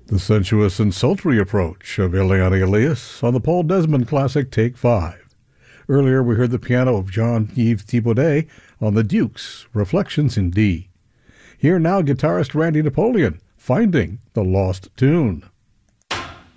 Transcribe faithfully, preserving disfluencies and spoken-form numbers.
The sensuous and sultry approach of Eliane Elias on the Paul Desmond classic Take Five. Earlier we heard the piano of Jean-Yves Thibaudet on the Dukes, Reflections in D. Here now guitarist Randy Napoleon, Finding the Lost Tune.